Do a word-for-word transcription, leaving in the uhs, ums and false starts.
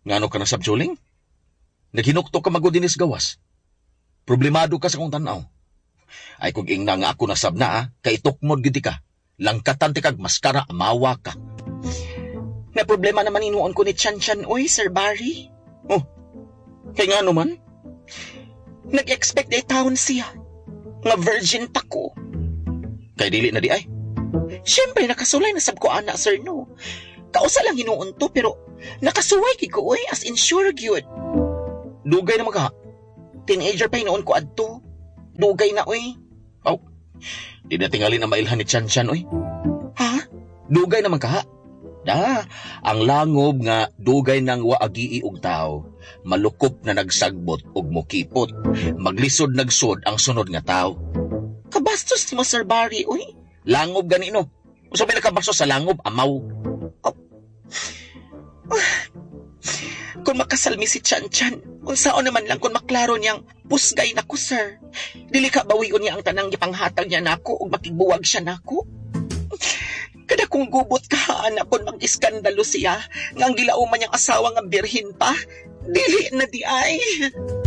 Ngano ka na sabjuling? Naghinuktok ka magudinis gawas. Problemado ka sa kong tanaw. Ay kung ingna nga ako nasabna ah, kay tukmod gidi ka. Langkatan ti kag maskara amawa ka. May problema naman inuon ko ni Chan Chan, oy, Sir Barry. Oh, kay nga naman? Nag-expect day taon siya. Nga virgin pa ko. Kay dili na di ay? Siyempre, nakasulay na sab ko ana, sir, no. Kausa lang hinuon to, pero nakasuway kay ko, oy, as in sure gyud. Dugay na magka. Teenager pa hinuon ko adto. Dugay na, oy. Oh, di na tingali na mailhan ni Chan Chan, oy. Ha? Dugay naman ka, ha? Da, ang langob nga dugay nang waagi og tao, malukop na nagsagbot og mukipot, maglisod nagsod ang sunod nga tao. Kabastos mo, Sir Barry, uy. Langob gani no. Usabi na kabastos sa langob, amaw. Oh. Uh, kung makasalmi si Chan Chan, kung saan naman lang kung maklaro niyang pusgay na ko, sir. Dili ka bawion niya ang tanang gipanghatag niya nako ug makigbuwag siya nako. Kada kung gubot ka, anak, kung mag-iskandalo siya, nga ang gilauman niyang asawa nga birhin pa, dili na di ay.